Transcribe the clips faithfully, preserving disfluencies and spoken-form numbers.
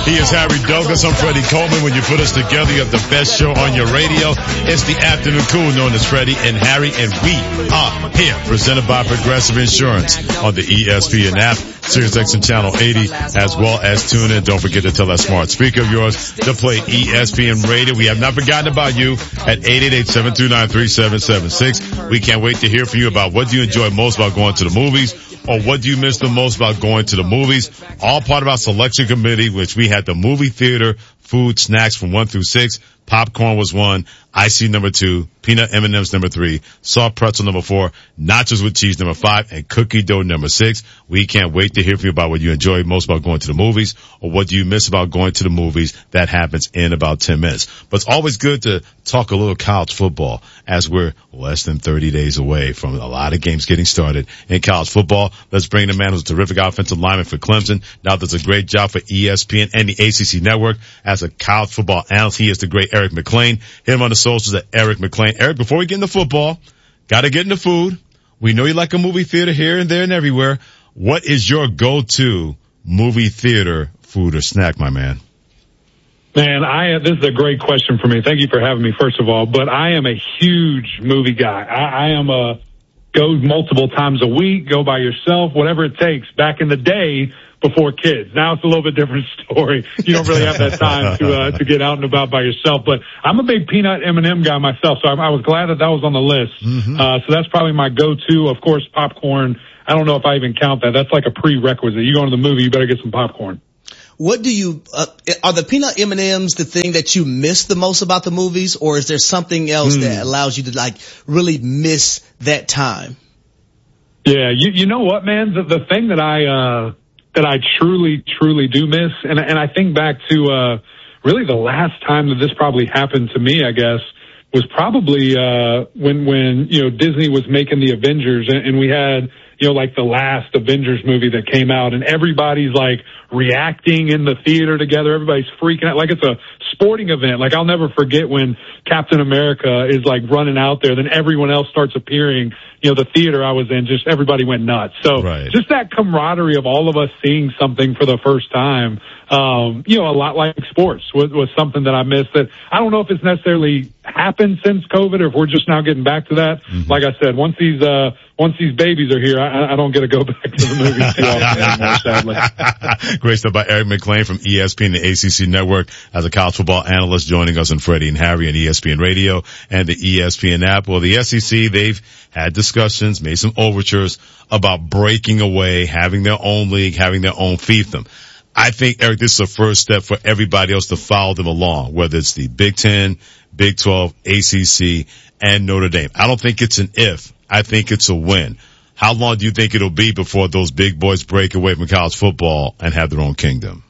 He is Harry Douglas. I'm Freddie Coleman. When you put us together, you have the best show on your radio. It's the Afternoon Cool, known as Freddie and Harry, and we are here, presented by Progressive Insurance on the E S P N app, SiriusXM Channel eighty, as well as tune in. Don't forget to tell that smart speaker of yours to play E S P N Radio. We have not forgotten about you at eight eight eight, seven two nine, three seven seven six. We can't wait to hear from you about what do you enjoy most about going to the movies, or what do you miss the most about going to the movies. All part of our selection committee, which we had the movie theater food snacks from one through six. Popcorn was one, icy number two, peanut M and M's number three, soft pretzel number four, nachos with cheese number five, and cookie dough number six. We can't wait to hear from you about what you enjoy most about going to the movies, or what do you miss about going to the movies. That happens in about ten minutes. But it's always good to talk a little college football, as we're less than thirty days away from a lot of games getting started in college football. Let's bring the man who's a terrific offensive lineman for Clemson, now does a great job for E S P N and the A C C Network as a college football analyst. He is the great Eric McLean. Hit him on the socials at Eric McLean. Eric, before we get into football, gotta get into food. We know you like a movie theater here and there and everywhere. What is your go-to movie theater food or snack, my man? Man, I this is a great question for me. Thank you for having me, first of all. But I am a huge movie guy. I, I am a go multiple times a week, go by yourself, whatever it takes. Back in the day, before kids. Now it's a little bit different story. You don't really have that time to uh, to get out and about by yourself. But I'm a big peanut M and M guy myself, so I, I was glad that that was on the list. Mm-hmm. Uh, so that's probably my go-to. Of course, popcorn. I don't know if I even count that. That's like a prerequisite. You go to the movie, you better get some popcorn. What do you, uh, are the peanut M and M's the thing that you miss the most about the movies, or is there something else mm. that allows you to like really miss that time? Yeah, you, you know what, man? The, the thing that I, uh, that I truly, truly do miss, and, and I think back to, uh, really the last time that this probably happened to me, I guess, was probably, uh, when, when, you know, Disney was making the Avengers, and, and we had, you know, like the last Avengers movie that came out, and everybody's like reacting in the theater together. Everybody's freaking out like it's a sporting event. Like I'll never forget when Captain America is like running out there, then everyone else starts appearing. You know, the theater I was in, just everybody went nuts. So right. Just that camaraderie of all of us seeing something for the first time, um, you know, a lot like sports was, was something that I missed that I don't know if it's necessarily happened since COVID or if we're just now getting back to that. Mm-hmm. Like I said, once these, uh, once these babies are here, I, I don't get to go back to the movies too often anymore, sadly. Great stuff by Eric McLean from E S P N, the A C C Network, as a college football analyst, joining us on Freddie and Harry on E S P N Radio and the E S P N app. Well, the S E C, they've had discussions, made some overtures about breaking away, having their own league, having their own fiefdom. I think, Eric, this is a first step for everybody else to follow them along, whether it's the Big Ten, Big twelve, A C C, and Notre Dame. I don't think it's an if. I think it's a win. How long do you think it'll be before those big boys break away from college football and have their own kingdom?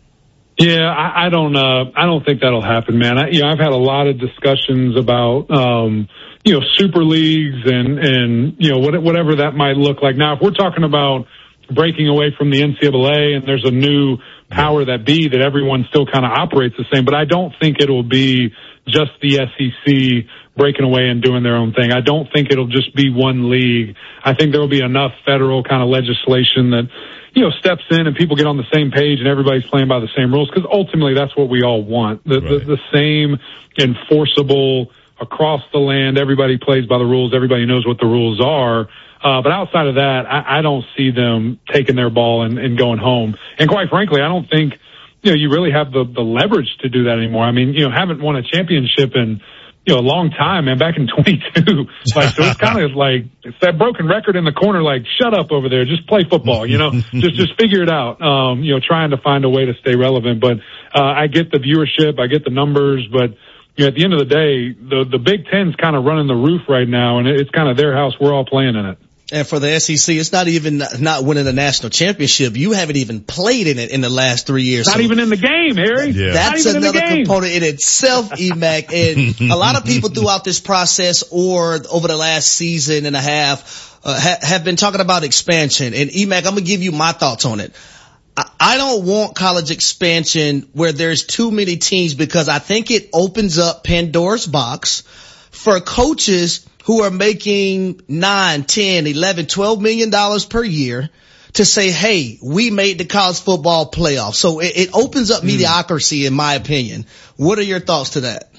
Yeah, I, I don't, uh, I don't think that'll happen, man. I, you know, I've had a lot of discussions about, um, you know, super leagues and, and, you know, what, whatever that might look like. Now, if we're talking about breaking away from the N C double A and there's a new power that be that everyone still kind of operates the same, but I don't think it'll be just the S E C breaking away and doing their own thing. I don't think it'll just be one league. I think there will be enough federal kind of legislation that, you know, steps in and people get on the same page and everybody's playing by the same rules, because ultimately that's what we all want. The, right. the, the same enforceable across the land, everybody plays by the rules, everybody knows what the rules are. Uh, but outside of that, I, I don't see them taking their ball and, and going home. And quite frankly, I don't think, you know, you really have the, the leverage to do that anymore. I mean, you know, haven't won a championship in, you know, a long time, man, back in twenty-two. Like, so it's kind of like, it's that broken record in the corner, like, shut up over there, just play football, you know, just, just figure it out. Um, you know, trying to find a way to stay relevant. But, uh, I get the viewership, I get the numbers, but, you know, at the end of the day, the, the Big Ten's kind of running the roof right now, and it's kind of their house. We're all playing in it. And for the S E C, it's not even not winning a national championship. You haven't even played in it in the last three years. Not so even in the game, Harry. Yeah. That's another component in itself, E-Mac. And a lot of people throughout this process or over the last season and a half uh, ha- have been talking about expansion. And E-Mac, I'm going to give you my thoughts on it. I-, I don't want college expansion where there's too many teams, because I think it opens up Pandora's box for coaches who are making nine, ten, eleven, twelve million dollars per year to say, hey, we made the college football playoff. So it, it opens up mm. mediocrity, in my opinion. What are your thoughts to that?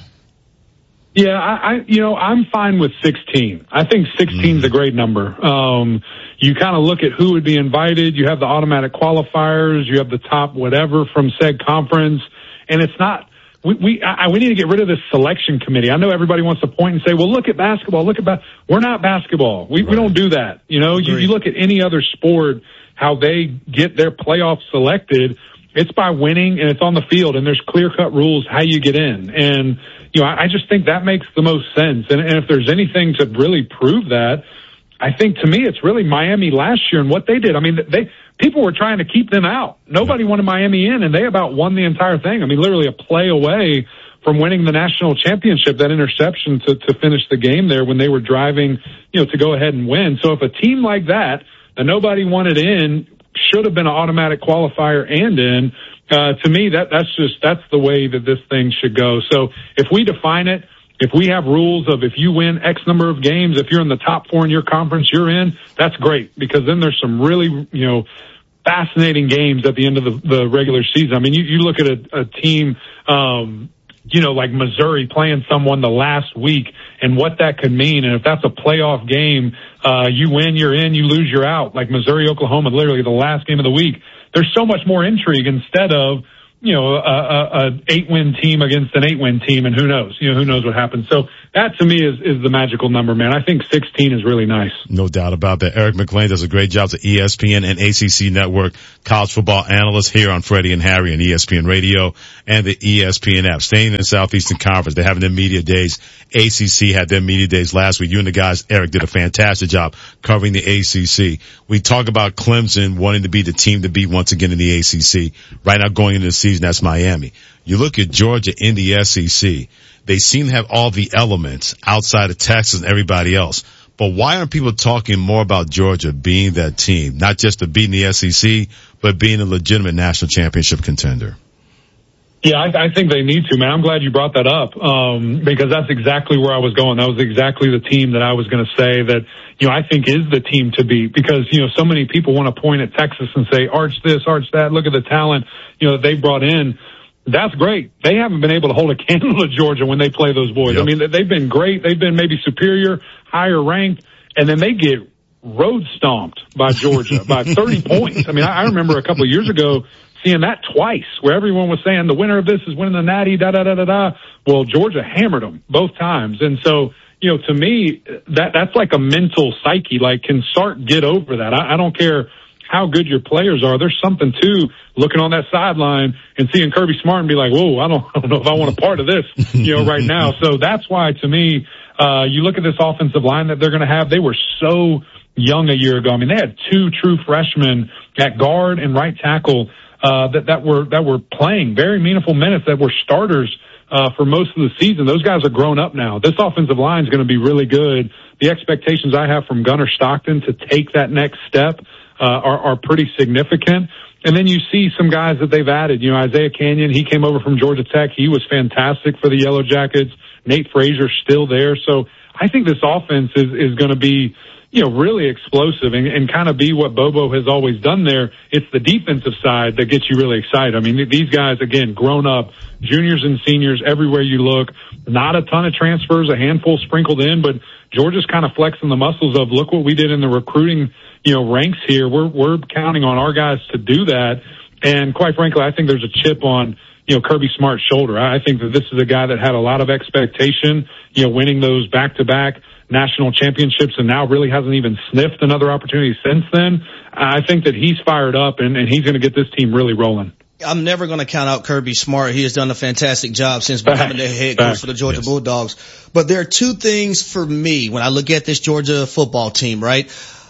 Yeah, I, I, you know, I'm fine with sixteen. I think sixteen is mm. a great number. Um, you kind of look at who would be invited. You have the automatic qualifiers. You have the top whatever from said conference. And it's not, we, we, I, we need to get rid of this selection committee. I know everybody wants to point and say, well, look at basketball, look at ba-. We're not basketball. We, right. we don't do that. You know, you, you look at any other sport, how they get their playoffs selected. It's by winning, and it's on the field, and there's clear-cut rules how you get in. And, you know, I, I just think that makes the most sense. And, and if there's anything to really prove that, I think to me it's really Miami last year and what they did. I mean, they people were trying to keep them out. Nobody wanted Miami in, and they about won the entire thing. I mean, literally a play away from winning the national championship, that interception to, to finish the game there when they were driving, you know, to go ahead and win. So if a team like that, that nobody wanted in, should have been an automatic qualifier and in, uh, to me, that, that's just, that's the way that this thing should go. So if we define it, if we have rules of if you win X number of games, if you're in the top four in your conference, you're in, that's great, because then there's some really, you know, fascinating games at the end of the, the regular season. I mean, you, you look at a, a team, um, you know, like Missouri playing someone the last week and what that could mean. And if that's a playoff game, uh, you win, you're in, you lose, you're out. Like Missouri, Oklahoma, literally the last game of the week. There's so much more intrigue instead of, you know, a, a, a eight win team against an eight win team, and who knows, you know, who knows what happens. So that to me is, is the magical number, man. I think sixteen is really nice. No doubt about that. Eric McLean does a great job to E S P N and A C C Network, college football analyst here on Freddie and Harry and E S P N Radio and the E S P N app. Staying in the Southeastern Conference, they're having their media days. A C C had their media days last week. You and the guys, Eric, did a fantastic job covering the A C C. We talk about Clemson wanting to be the team to beat once again in the A C C. Right now going into the season, that's Miami. You look at Georgia in the S E C. They seem to have all the elements outside of Texas and everybody else. But why aren't people talking more about Georgia being that team, not just to beat in the S E C, but being a legitimate national championship contender? Yeah, I, I think they need to, man. I'm glad you brought that up, um, because that's exactly where I was going. That was exactly the team that I was going to say that, you know, I think is the team to beat, because, you know, so many people want to point at Texas and say, arch this, arch that, look at the talent, you know, that they brought in. That's great. They haven't been able to hold a candle to Georgia when they play those boys. Yep. I mean, they've been great. They've been maybe superior, higher ranked, and then they get road stomped by Georgia by thirty points. I mean, I, I remember a couple of years ago seeing that twice, where everyone was saying the winner of this is winning the Natty, da da da da da. Well, Georgia hammered them both times, and so, you know, to me, that that's like a mental psyche. Like, can Sark get over that? I, I don't care how good your players are. There's something to looking on that sideline and seeing Kirby Smart and be like, whoa, I don't, I don't know if I want a part of this, you know, right now. So that's why, to me, uh, you look at this offensive line that they're going to have. They were so young a year ago. I mean, they had two true freshmen at guard and right tackle, uh, that, that were, that were playing very meaningful minutes, that were starters, uh, for most of the season. Those guys are grown up now. This offensive line is going to be really good. The expectations I have from Gunnar Stockton to take that next step, uh, are, are pretty significant. And then you see some guys that they've added, you know, Isaiah Canyon, he came over from Georgia Tech. He was fantastic for the Yellow Jackets. Nate Frazier still there. So I think this offense is, is going to be, you know, really explosive and, and kind of be what Bobo has always done there. It's the defensive side that gets you really excited. I mean, these guys, again, grown up, juniors and seniors everywhere you look, not a ton of transfers, a handful sprinkled in, but Georgia's kind of flexing the muscles of, look what we did in the recruiting, you know, ranks here. We're, we're counting on our guys to do that. And quite frankly, I think there's a chip on, you know, Kirby Smart's shoulder. I think that this is a guy that had a lot of expectation, you know, winning those back-to-back national championships and now really hasn't even sniffed another opportunity since then. I think that he's fired up and, and he's going to get this team really rolling. I'm never going to count out Kirby Smart. He has done a fantastic job since becoming the head coach for the Georgia yes. Bulldogs. But there are two things for me when I look at this Georgia football team, right?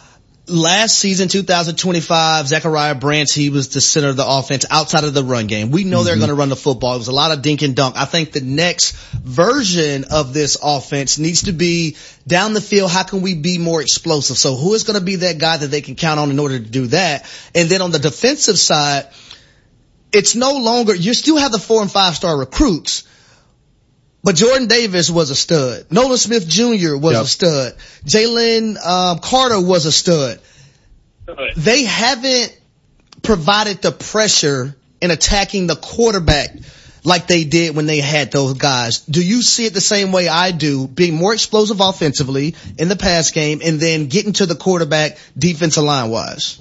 Last season, two thousand twenty-five, Zachariah Branch, he was the center of the offense outside of the run game. We know mm-hmm. they're going to run the football. It was a lot of dink and dunk. I think the next version of this offense needs to be down the field. How can we be more explosive? So who is going to be that guy that they can count on in order to do that? And then on the defensive side, it's no longer, you still have the four and five star recruits, but Jordan Davis was a stud. Nolan Smith Junior was yep. a stud. Jalen um, Carter was a stud. they haven't provided the pressure in attacking the quarterback like they did when they had those guys. Do you see it the same way I do, being more explosive offensively in the pass game and then getting to the quarterback defensive line wise?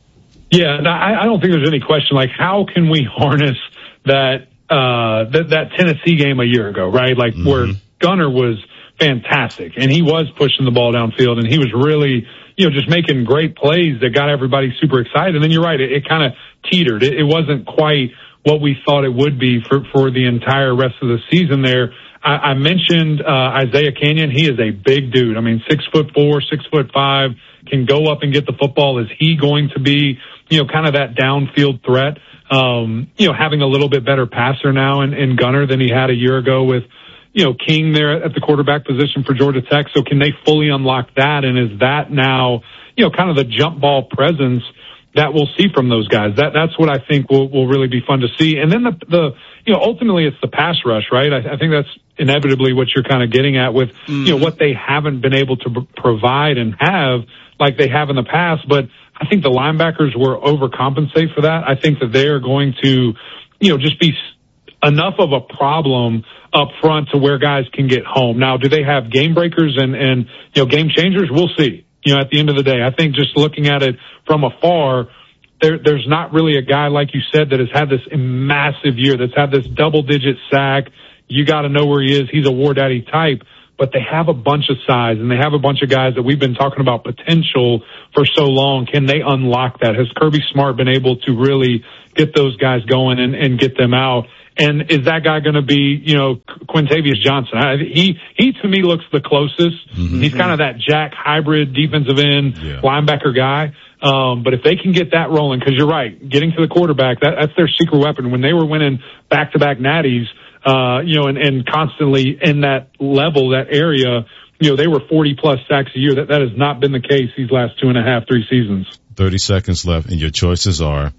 Yeah, I, I don't think there's any question. Like, how can we harness that, uh, that, that Tennessee game a year ago, right? Like mm-hmm. where Gunner was fantastic and he was pushing the ball downfield and he was really, you know, just making great plays that got everybody super excited. And then you're right, it, it kind of teetered. It, it wasn't quite what we thought it would be for, for the entire rest of the season there. I, I mentioned, uh, Isaiah Canyon. He is a big dude. I mean, six foot four, six foot five, can go up and get the football. Is he going to be, you know, kind of that downfield threat? Um, you know, having a little bit better passer now in, in Gunner than he had a year ago with, you know, King there at the quarterback position for Georgia Tech. So can they fully unlock that? And is that now, you know, kind of the jump ball presence that we'll see from those guys? That, that's what I think will, will really be fun to see. And then the, the, you know, ultimately it's the pass rush, right? I, I think that's inevitably what you're kind of getting at with, mm-hmm. you know, what they haven't been able to b- provide and have like they have in the past. But I think the linebackers were overcompensate for that. I think that they are going to, you know, just be enough of a problem up front to where guys can get home. Now, do they have game breakers and, and, you know, game changers? We'll see. You know, at the end of the day, I think just looking at it from afar, there, there's not really a guy, like you said, that has had this massive year, that's had this double digit sack. You got to know where he is. He's a War Daddy type, but they have a bunch of size and they have a bunch of guys that we've been talking about potential for so long. Can they unlock that? Has Kirby Smart been able to really get those guys going and, and get them out? And is that guy going to be, you know, Quintavious Johnson? I, he, he to me looks the closest. Mm-hmm. He's kind of that Jack hybrid defensive end yeah. linebacker guy. Um, but if they can get that rolling, cause you're right, getting to the quarterback, that, that's their secret weapon. When they were winning back to back natties, uh, you know, and, and constantly in that level, that area, you know, they were forty plus sacks a year. That, that has not been the case these last two and a half, three seasons. thirty seconds left and your choices are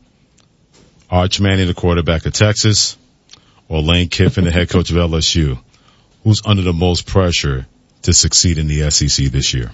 Arch Manning, the quarterback of Texas, or Lane Kiffin, the head coach of L S U. Who's under the most pressure to succeed in the S E C this year?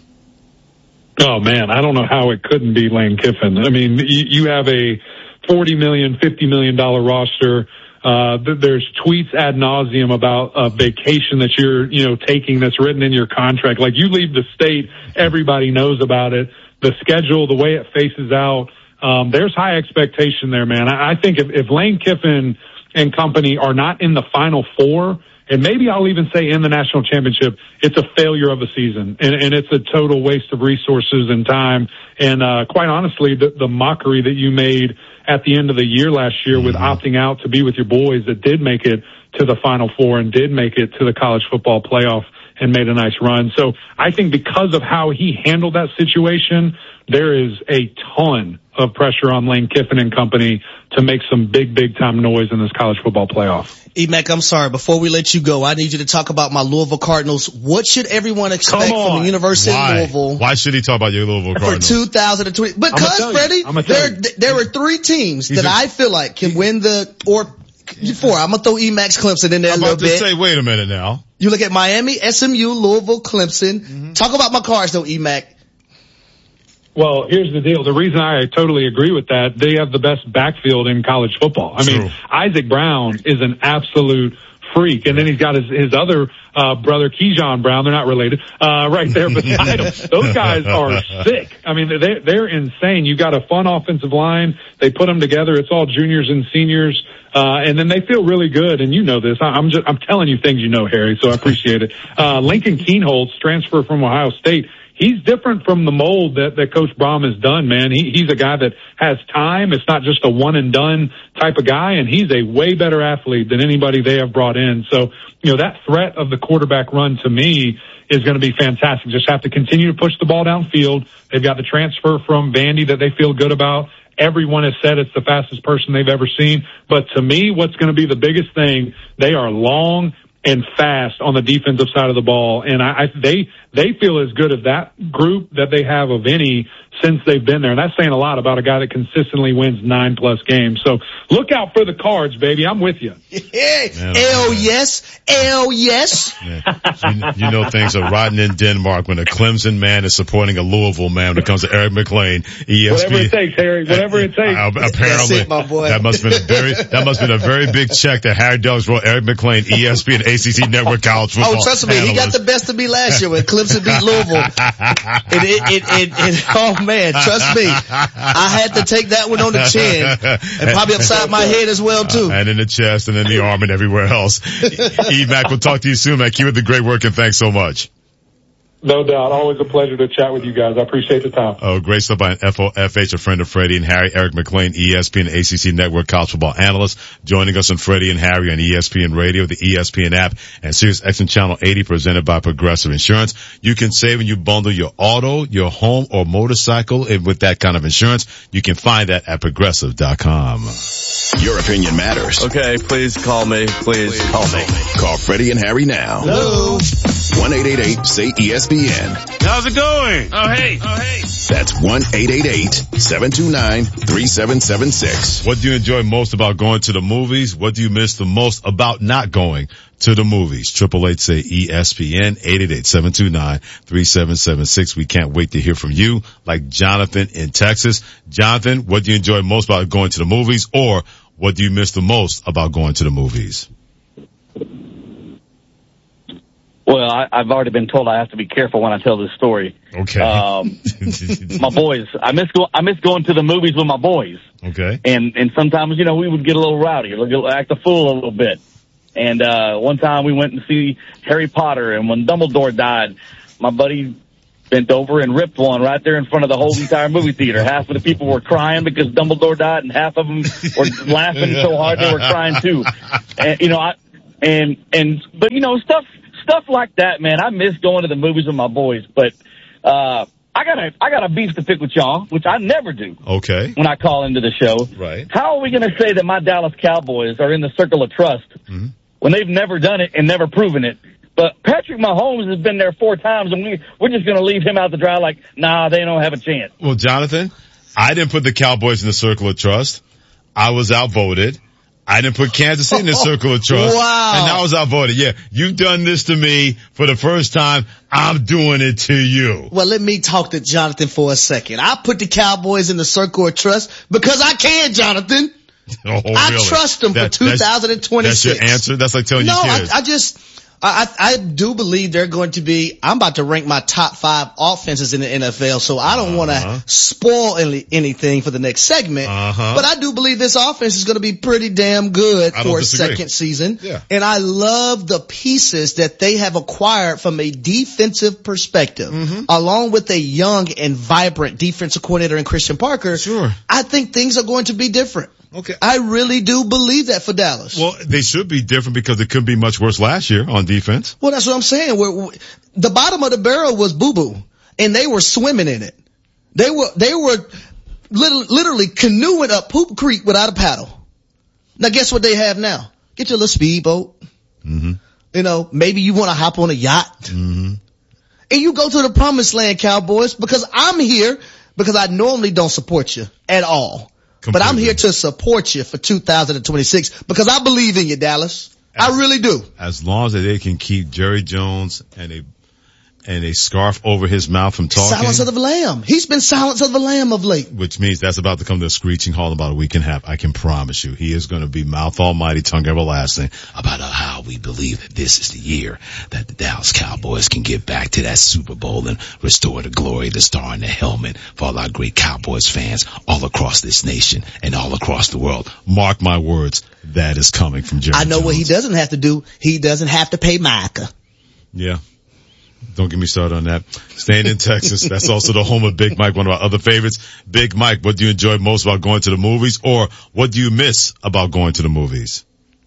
Oh man, I don't know how it couldn't be Lane Kiffin. I mean, you, you have a forty million, fifty million dollar roster. Uh, there's tweets ad nauseum about a vacation that you're, you know, taking that's written in your contract. Like you leave the state, everybody knows about it. The schedule, the way it faces out. Um, there's high expectation there, man. I, I think if, if Lane Kiffin and company are not in the Final Four, and maybe I'll even say in the national championship, it's a failure of a season, and, and it's a total waste of resources and time. And uh, quite honestly, the, the mockery that you made at the end of the year last year mm-hmm. with opting out to be with your boys that did make it to the Final Four and did make it to the college football playoff and made a nice run. So I think because of how he handled that situation, there is a ton of pressure on Lane Kiffin and company to make some big, big time noise in this college football playoff. E-Mac, I'm sorry. Before we let you go, I need you to talk about my Louisville Cardinals. What should everyone expect from the University Why? of Louisville? Why should he talk about your Louisville Cardinals? For two thousand twenty. Because, Freddie, there, there are three teams He's that a, I feel like can win the, or four. I'm going to throw E-Mac's Clemson in there I'm a little about to bit. say, wait a minute now. You look at Miami, S M U, Louisville, Clemson. Mm-hmm. Talk about my Cards though, E-Mac. Well, here's the deal. The reason I totally agree with that, they have the best backfield in college football. I True. mean, Isaac Brown is an absolute freak. And then he's got his, his other, uh, brother, Keyshawn Brown. They're not related, uh, right there beside him. Those guys are sick. I mean, they're, they're insane. You got a fun offensive line. They put them together. It's all juniors and seniors. Uh, and then they feel really good. And you know this. I'm just, I'm telling you things you know, Harry, so I appreciate it. Uh, Lincoln Keenholz, transfer from Ohio State. He's different from the mold that, that Coach Brom has done, man. He, he's a guy that has time. It's not just a one and done type of guy, and he's a way better athlete than anybody they have brought in. So, you know, that threat of the quarterback run to me is going to be fantastic. Just have to continue to push the ball downfield. They've got the transfer from Vandy that they feel good about. Everyone has said it's the fastest person they've ever seen. But to me, what's going to be the biggest thing, they are long and fast on the defensive side of the ball. And I, I they they feel as good as that group that they have of any since they've been there. And that's saying a lot about a guy that consistently wins nine plus games. So look out for the Cards, baby. I'm with you. Yeah. Hell yes. Hell yes. Yeah. You, you know things are rotten in Denmark when a Clemson man is supporting a Louisville man when it comes to Eric McLean. E S P N. Whatever it takes, Harry. Whatever it takes. Uh, apparently, it, my boy. that must have been a very that must have been a very big check that Harry Douglas wrote Eric McLean, E S P N, A C C Network College Football. Oh, trust me, analyst. He got the best of me last year when Clemson beat Louisville. it, it, it, it, it, oh man, trust me, I had to take that one on the chin and probably upside my head as well too. Uh, and in the chest and in the arm and everywhere else. E-Mac, we'll talk to you soon, man. Keep up the great work and thanks so much. No doubt. Always a pleasure to chat with you guys. I appreciate the time. Oh, great stuff by an F O F H, a friend of Freddie and Harry, Eric McLean, E S P N, A C C Network College Football Analyst, joining us on Freddie and Harry on E S P N Radio, the E S P N app, and Sirius X M Channel eighty, presented by Progressive Insurance. You can save when you bundle your auto, your home, or motorcycle with that kind of insurance. You can find that at progressive dot com. Your opinion matters. Okay, please call me. Please call me. Call Freddie and Harry now. Hello. one eight eight eight say E S P N. How's it going? Oh, hey. Oh, hey. That's one eight eight eight seven two nine three seven seven six. What do you enjoy most about going to the movies? What do you miss the most about not going to the movies? Triple eight say E S P N, eight eight eight seven two nine three seven seven six. We can't wait to hear from you, like Jonathan in Texas. Jonathan, what do you enjoy most about going to the movies, or what do you miss the most about going to the movies? Well, I, I've already been told I have to be careful when I tell this story. Okay. Um, my boys, I miss go, I miss going to the movies with my boys. Okay. And and sometimes, you know, we would get a little rowdy, a little, act a fool a little bit. And uh one time we went to see Harry Potter, and when Dumbledore died, my buddy bent over and ripped one right there in front of the whole entire movie theater. Half of the people were crying because Dumbledore died, and half of them were laughing so hard they were crying too. And you know, I and and but you know, stuff. Stuff like that, man. I miss going to the movies with my boys, but uh I got a I got a beef to pick with y'all, which I never do. Okay. When I call into the show, right? How are we going to say that my Dallas Cowboys are in the circle of trust mm-hmm. when they've never done it and never proven it? But Patrick Mahomes has been there four times, and we we're just going to leave him out to dry like, nah, they don't have a chance. Well, Jonathan, I didn't put the Cowboys in the circle of trust. I was outvoted. I didn't put Kansas City in the circle of trust. Wow. And I was outvoted. Yeah, you've done this to me for the first time. I'm doing it to you. Well, let me talk to Jonathan for a second. I put the Cowboys in the circle of trust because I can, Jonathan. Oh, I really? trust them that, for two thousand twenty-six. That's your answer? That's like telling no, your kids. No, I, I just... I, I do believe they're going to be, I'm about to rank my top five offenses in the N F L, so I don't uh-huh. want to spoil any, anything for the next segment, uh-huh. but I do believe this offense is going to be pretty damn good for a second season. Yeah. And I love the pieces that they have acquired from a defensive perspective, mm-hmm. along with a young and vibrant defensive coordinator in Christian Parker. Sure. I think things are going to be different. Okay. I really do believe that for Dallas. Well, they should be different because it couldn't be much worse last year on defense. Well, that's what I'm saying. We're, we're, the bottom of the barrel was boo-boo, and they were swimming in it. They were, they were literally, literally canoeing up Poop Creek without a paddle. Now guess what they have now? Get your little speedboat. Mm-hmm. You know, maybe you want to hop on a yacht. Mm-hmm. And you go to the promised land, Cowboys, because I'm here because I normally don't support you at all. Completely. But I'm here to support you for two thousand twenty-six because I believe in you, Dallas. As, I really do. As long as they can keep Jerry Jones and a and a scarf over his mouth from talking. Silence of the Lamb. He's been Silence of the Lamb of late. Which means that's about to come to a screeching halt in about a week and a half. I can promise you. He is going to be mouth almighty, tongue everlasting about how we believe that this is the year that the Dallas Cowboys can get back to that Super Bowl and restore the glory, the star, and the helmet for all our great Cowboys fans all across this nation and all across the world. Mark my words, that is coming from Jerry I know Jones. What he doesn't have to do. He doesn't have to pay Micah. Yeah. Don't get me started on that. Staying in Texas, that's also the home of Big Mike, one of our other favorites. Big Mike, what do you enjoy most about going to the movies, or what do you miss about going to the movies?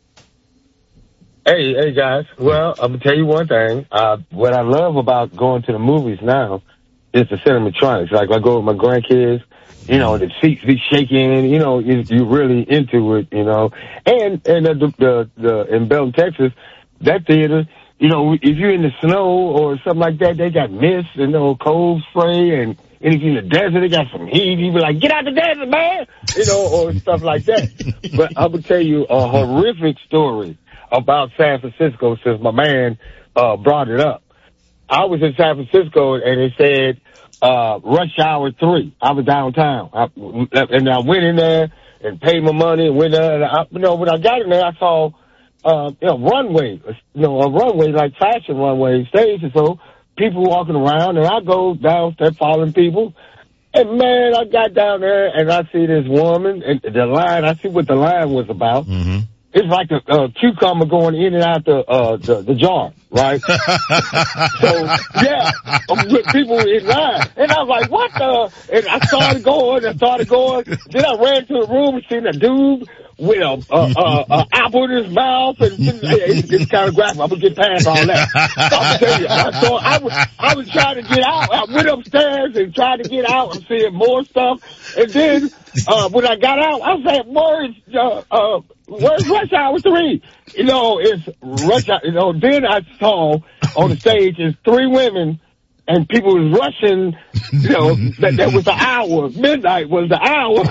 Hey, hey guys. Well, I'm gonna tell you one thing. Uh, what I love about going to the movies now is the cinematronics. Like I go with my grandkids, you know, the seats be shaking, you know, you, you're really into it, you know. And, and the, the, the, in Belton, Texas, that theater, you know, if you're in the snow or something like that, they got mist and, you know, cold spray, and, and if you're in the desert, they got some heat. You be like, get out the desert, man, you know, or stuff like that. But I'm gonna tell you a horrific story about San Francisco since my man uh brought it up. I was in San Francisco and it said uh rush hour three. I was downtown, I, and I went in there and paid my money and went there. And I, you know, when I got in there, I saw uh you know runway, you know, a runway like fashion runway stage, and so people walking around, and I go downstairs following people. And man, I got down there and I see this woman and the line. I see what the line was about. Mm-hmm. It's like a uh, cucumber going in and out the uh, the, the jar, right? So yeah, I'm with people in line, and I was like, "What the?" And I started going, I started going. Then I ran to the room and seen a dude with a uh, uh, uh, apple in his mouth, and it's, it's kind of graphic. I'm gonna get past all that. So I'm tell you, I, so I was I was trying to get out. I went upstairs and tried to get out and seeing more stuff, and then uh, when I got out, I said, "Where's uh, uh, where's Rush Hour three?" You know, it's Rush Hour. You know, then I saw on the stage is three women. And people was rushing, you know, that, that was the hour. Midnight was the hour.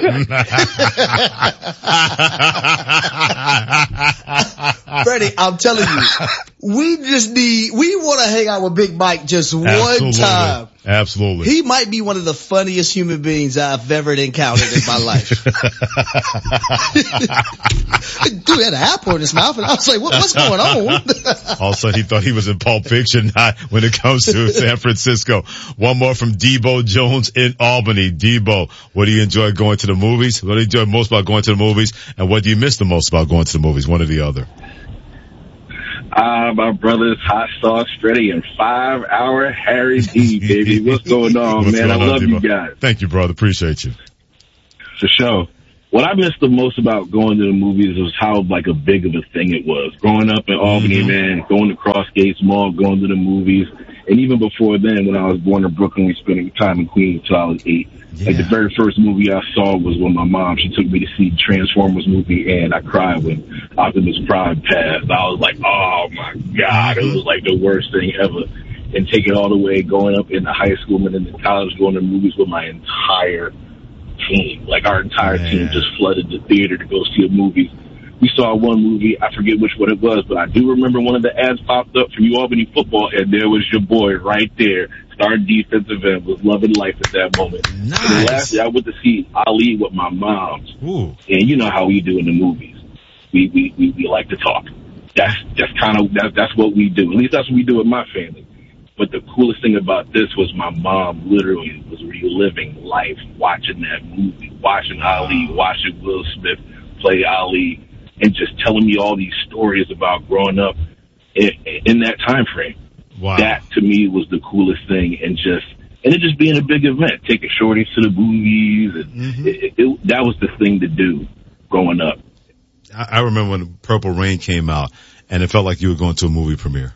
Freddie, I'm telling you, we just need, we want to hang out with Big Mike just one Absolutely. time. Absolutely. He might be one of the funniest human beings I've ever encountered in my life. Dude had an apple in his mouth, and I was like, what, what's going on? All of a sudden, he thought he was in Pulp Fiction when it comes to San Francisco. One more from Debo Jones in Albany. Debo, what do you enjoy going to the movies? What do you enjoy most about going to the movies? And what do you miss the most about going to the movies? One or the other. Ah, uh, my brother's Hot Sauce Freddie and five hour Harry D, baby. What's going on, What's man? Going I on, love Debo? You guys. Thank you, brother. Appreciate you. For sure. What I miss the most about going to the movies was how, like, a big of a thing it was. Growing up in Albany, mm-hmm. man, going to Crossgates Mall, going to the movies. And even before then, when I was born in Brooklyn, we spent time in Queens until I was eight. Yeah. Like, the very first movie I saw was with my mom. She took me to see Transformers movie, and I cried when Optimus Prime passed. I was like, oh, my God. It was, like, the worst thing ever. And taking all the way, going up into high school and then to college, going to movies with my entire team. Like, our entire Man. team just flooded the theater to go see a movie. We saw one movie, I forget which one it was, but I do remember one of the ads popped up for New Albany football, and there was your boy right there, starting defensive end, was loving life at that moment. Nice. And then lastly, I went to see Ali with my mom. Ooh. And you know how we do in the movies. We we we, we like to talk. That's that's kind of that's that's what we do. At least that's what we do with my family. But the coolest thing about this was my mom literally was reliving life, watching that movie, watching Ali, watching Will Smith play Ali, and just telling me all these stories about growing up in, in that time frame. Wow. That to me was the coolest thing, and just and it just being a big event, taking shorties to the movies, and mm-hmm. it, it, that was the thing to do growing up. I, I remember when Purple Rain came out, and it felt like you were going to a movie premiere.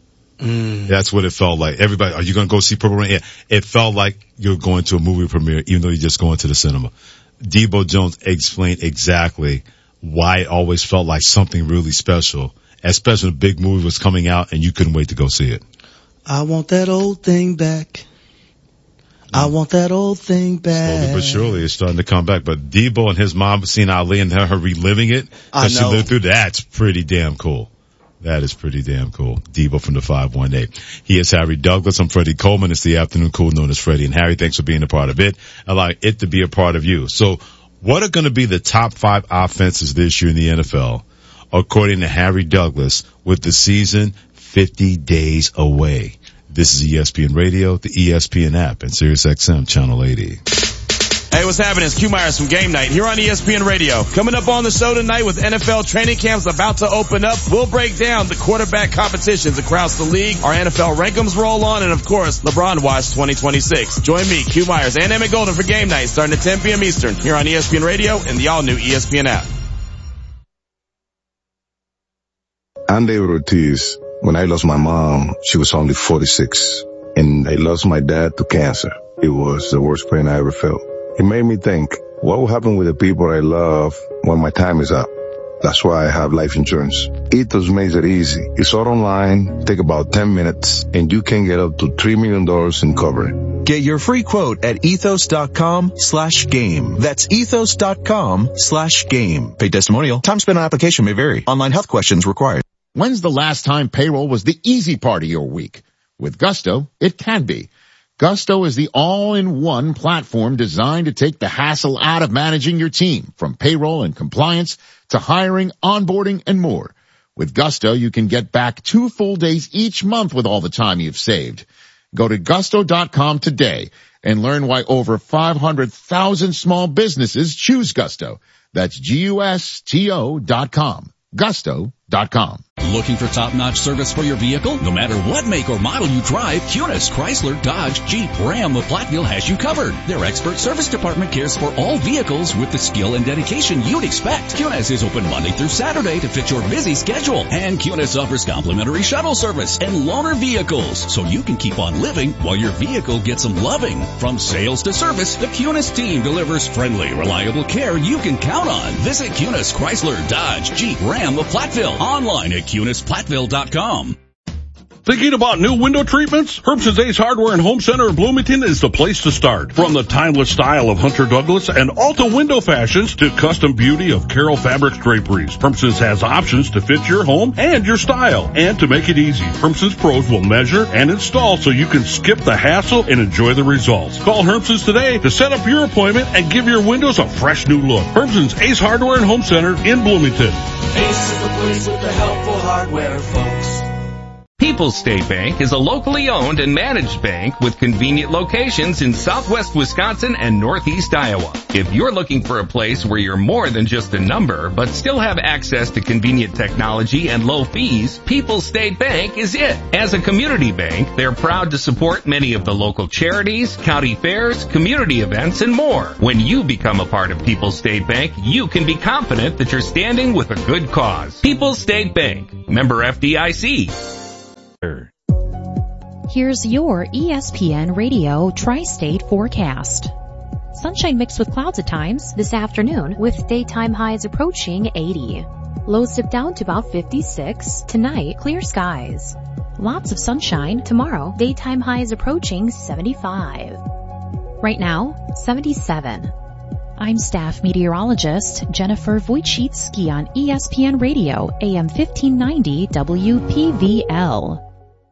Mm. That's what it felt like. Everybody, are you going to go see Purple Rain? Yeah. It felt like you're going to a movie premiere, even though you're just going to the cinema. Debo Jones explained exactly why it always felt like something really special, especially when a big movie was coming out and you couldn't wait to go see it. I want that old thing back. I want that old thing back. Slowly but surely it's starting to come back. But Debo and his mom seeing Ali and her, her reliving it, because she lived through, that's pretty damn cool. That is pretty damn cool. Debo from the five one eight. He is Harry Douglas. I'm Freddie Coleman. It's the afternoon cool known as Freddie and Harry. Thanks for being a part of it. Allow it to be a part of you. So what are going to be the top five offenses this year in the N F L, according to Harry Douglas, with the season fifty days away? This is E S P N Radio, the E S P N app, and Sirius X M Channel eighty. Hey, what's happening? It's Q Myers from Game Night here on E S P N Radio. Coming up on the show tonight with N F L training camps about to open up, we'll break down the quarterback competitions across the league, our N F L rankings roll on, and of course, LeBron Watch twenty twenty-six. Join me, Q Myers, and Emmett Golden for Game Night starting at ten p.m. Eastern here on E S P N Radio and the all-new E S P N app. I'm David Ortiz. When I lost my mom, she was only forty-six, and I lost my dad to cancer. It was the worst pain I ever felt. It made me think, what will happen with the people I love when my time is up? That's why I have life insurance. Ethos makes it easy. It's all online, take about ten minutes, and you can get up to three million dollars in coverage. Get your free quote at ethos.com slash game. That's ethos.com slash game. Paid testimonial. Time spent on application may vary. Online health questions required. When's the last time payroll was the easy part of your week? With Gusto, it can be. Gusto is the all-in-one platform designed to take the hassle out of managing your team, from payroll and compliance to hiring, onboarding, and more. With Gusto, you can get back two full days each month with all the time you've saved. Go to gusto dot com today and learn why over five hundred thousand small businesses choose Gusto. That's G U S T O dot com. Gusto dot com. Looking for top-notch service for your vehicle? No matter what make or model you drive, Cunis, Chrysler, Dodge, Jeep, Ram of Platteville has you covered. Their expert service department cares for all vehicles with the skill and dedication you'd expect. Cunis is open Monday through Saturday to fit your busy schedule. And Cunis offers complimentary shuttle service and loaner vehicles, so you can keep on living while your vehicle gets some loving. From sales to service, the Cunis team delivers friendly, reliable care you can count on. Visit Cunis, Chrysler, Dodge, Jeep, Ram of Platteville. Online at Cunis Platteville dot com. Thinking about new window treatments? Herbst's Ace Hardware and Home Center in Bloomington is the place to start. From the timeless style of Hunter Douglas and Alta window fashions to custom beauty of Carroll Fabrics draperies, Herbst's has options to fit your home and your style. And to make it easy, Herbst's pros will measure and install so you can skip the hassle and enjoy the results. Call Herbst's today to set up your appointment and give your windows a fresh new look. Herbst's Ace Hardware and Home Center in Bloomington. Ace is the place with the helpful hardware, folks. People's State Bank is a locally owned and managed bank with convenient locations in southwest Wisconsin and northeast Iowa. If you're looking for a place where you're more than just a number, but still have access to convenient technology and low fees, People's State Bank is it. As a community bank, they're proud to support many of the local charities, county fairs, community events, and more. When you become a part of People's State Bank, you can be confident that you're standing with a good cause. People's State Bank, member F D I C. Here's your E S P N Radio Tri-State forecast. Sunshine mixed with clouds at times this afternoon, with daytime highs approaching eighty. Lows dip down to about fifty-six. Tonight, clear skies. Lots of sunshine. Tomorrow, daytime highs approaching seventy-five. Right now, seventy-seven. I'm staff meteorologist Jennifer Wojcicki on E S P N Radio, A M fifteen ninety W P V L.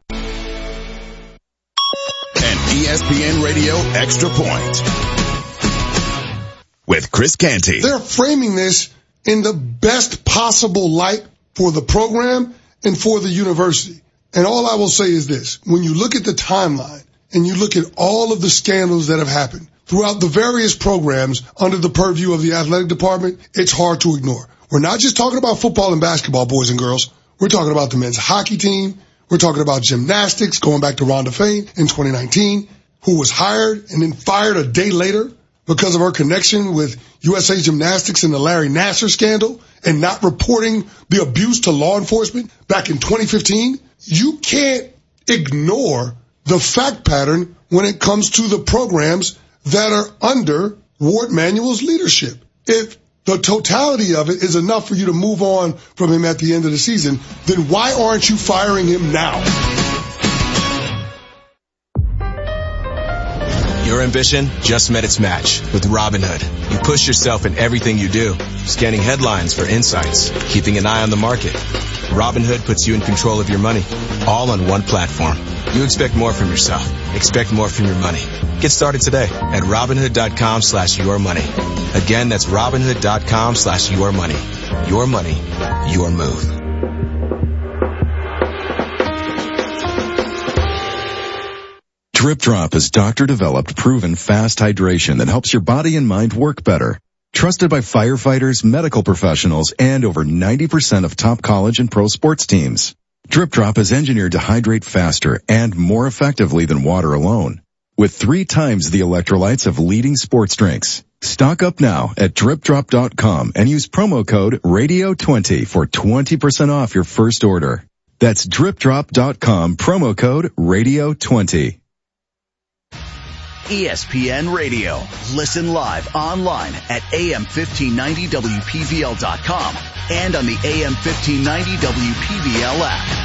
E S P N Radio Extra Point with Chris Canty. They're framing this in the best possible light for the program and for the university. And all I will say is this. When you look at the timeline and you look at all of the scandals that have happened throughout the various programs under the purview of the athletic department, it's hard to ignore. We're not just talking about football and basketball, boys and girls. We're talking about the men's hockey team. We're talking about gymnastics, going back to Rhonda Fain in twenty nineteen, who was hired and then fired a day later because of her connection with U S A Gymnastics and the Larry Nassar scandal and not reporting the abuse to law enforcement back in twenty fifteen. You can't ignore the fact pattern when it comes to the programs that are under Ward Manuel's leadership. If the totality of it is enough for you to move on from him at the end of the season, then why aren't you firing him now? Your ambition just met its match with Robinhood. You push yourself in everything you do, scanning headlines for insights, keeping an eye on the market. Robinhood puts you in control of your money, all on one platform. You expect more from yourself. Expect more from your money. Get started today at Robinhood.com slash your money. Again, that's Robinhood.com slash your money. Your money, your move. Drip Drop is doctor-developed, proven fast hydration that helps your body and mind work better. Trusted by firefighters, medical professionals, and over ninety percent of top college and pro sports teams. Drip Drop is engineered to hydrate faster and more effectively than water alone, with three times the electrolytes of leading sports drinks. Stock up now at drip drop dot com and use promo code radio twenty for twenty percent off your first order. That's drip drop dot com, promo code radio twenty. E S P N Radio. Listen live online at A M fifteen ninety W P V L dot com and on the A M fifteen ninety W P V L app.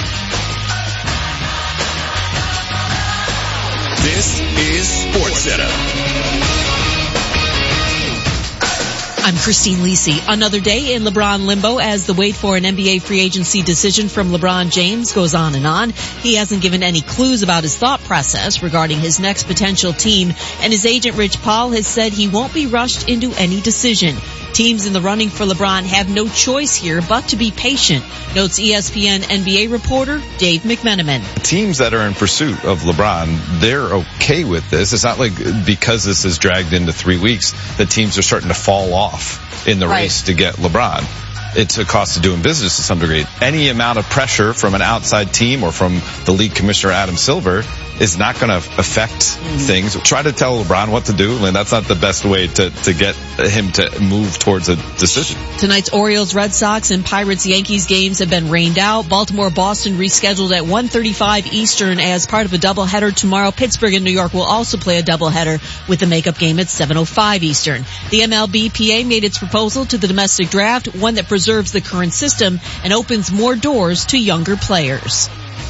This is SportsCenter. I'm Christine Lisi. Another day in LeBron limbo as the wait for an N B A free agency decision from LeBron James goes on and on. He hasn't given any clues about his thought process regarding his next potential team, and his agent Rich Paul has said he won't be rushed into any decision. Teams in the running for LeBron have no choice here but to be patient, notes E S P N N B A reporter Dave McMenamin. Teams that are in pursuit of LeBron, they're okay with this. It's not like because this is dragged into three weeks that teams are starting to fall off in the Right. race to get LeBron. It's a cost of doing business to some degree. Any amount of pressure from an outside team or from the league commissioner Adam Silver is not going to affect mm-hmm. things. Try to tell LeBron what to do, and that's not the best way to, to get him to move towards a decision. Tonight's Orioles, Red Sox, and Pirates, Yankees games have been rained out. Baltimore, Boston rescheduled at one thirty-five Eastern as part of a doubleheader tomorrow. Pittsburgh and New York will also play a doubleheader with the makeup game at seven oh five Eastern. The M L B P A made its proposal to the domestic draft, one that preserves the current system and opens more doors to younger players.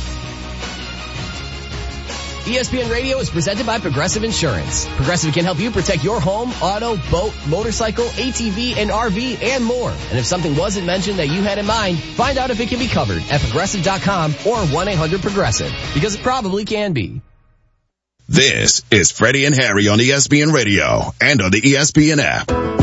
E S P N Radio is presented by Progressive Insurance. Progressive can help you protect your home, auto, boat, motorcycle, A T V, and R V, and more. And if something wasn't mentioned that you had in mind, find out if it can be covered at progressive dot com or one eight hundred progressive, because it probably can be. This is Freddie and Harry on E S P N Radio and on the E S P N app.